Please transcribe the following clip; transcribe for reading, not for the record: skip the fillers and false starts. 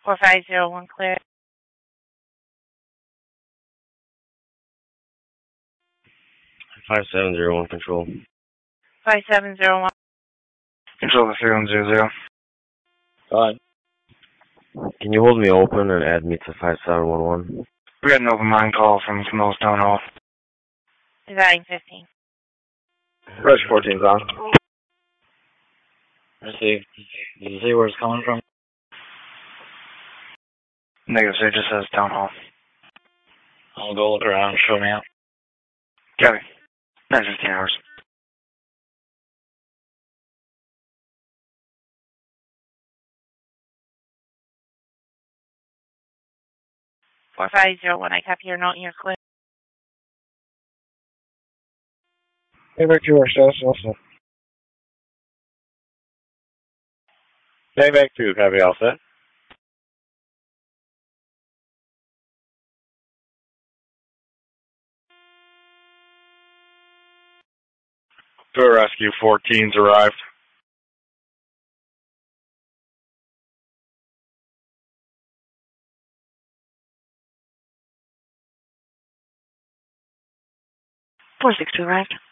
4501 clear. 5701 control. 5701. Control to 3100. Fine. Can you hold me open and add me to 5711? We got an open line call from Camille's Town Hall. Dividing 15. Rush 14's on. Let's see. Did you see where it's coming from? Negative, sir. It just says Town Hall. I'll go look around. Show me out. Copy. 9:15 hours. Four 4501. I copy your note. You're clear. Hey, back to your status. Also. Back 2, copy all set. Tour Rescue 14's arrived. Four 6 2 arrived.